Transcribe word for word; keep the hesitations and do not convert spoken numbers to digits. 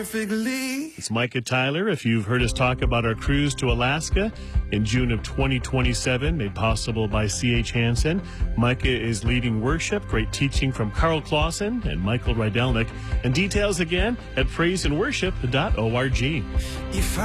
perfectly. It's Micah Tyler. If you've heard us talk about our cruise to Alaska in June of twenty twenty-seven, made possible by C H. Hansen, Micah is leading worship. Great teaching from Carl Clausen and Michael Rydelnik. And details again at praise and worship dot org. If